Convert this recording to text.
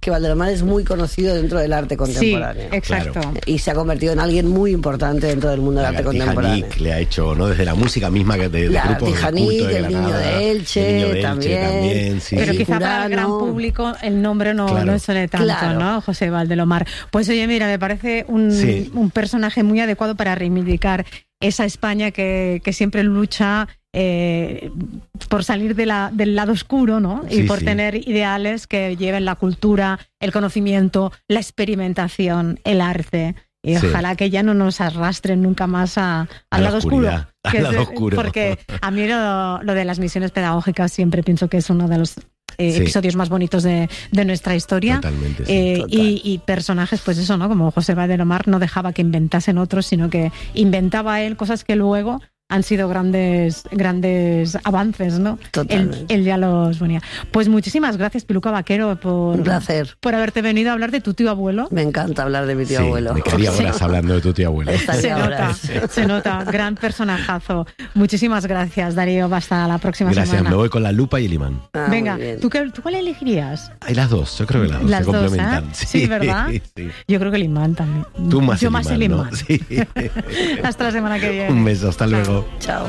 que Valdelomar es muy conocido dentro del arte contemporáneo. Sí, exacto. Claro. Y se ha convertido en alguien muy importante dentro del mundo del arte contemporáneo. Tijanic le ha hecho, ¿no? Desde la música misma de La grupos de Tijanic, culto de el Niño Granada, de Elche, el Niño de Elche también. sí. Pero Sí. quizá para el gran Curano. público el nombre no suene tanto, Claro. ¿no? José Valdelomar. Pues oye, mira, me parece un personaje muy adecuado para reivindicar esa España que siempre lucha por salir del lado oscuro, ¿no? Y por tener ideales que lleven la cultura, el conocimiento, la experimentación, el arte. Y ojalá que ya no nos arrastren nunca más al lado oscuro. Al lado oscuro. Porque a mí lo de las misiones pedagógicas siempre pienso que es uno de los episodios más bonitos de nuestra historia. Totalmente, y personajes, pues eso, ¿no? Como José Valdelomar no dejaba que inventasen otros, sino que inventaba él cosas que luego han sido grandes avances, ¿no? Totalmente. Él ya los ponía. Pues muchísimas gracias, Piluca Vaquero, Un placer. por haberte venido a hablar de tu tío abuelo. Me encanta hablar de mi tío abuelo. Me quedaría horas hablando de tu tío abuelo. Se nota, gran personajazo. Muchísimas gracias, Darío. Hasta la próxima semana. Gracias, me voy con la lupa y el imán. Venga, ¿tú cuál elegirías? Hay las dos, yo creo que las dos se complementan. ¿Eh? Sí, ¿verdad? Sí. Yo creo que el imán también. Tú más Yo el más imán, el ¿no? imán. Sí. Hasta la semana que viene. Un beso, hasta luego. Chao.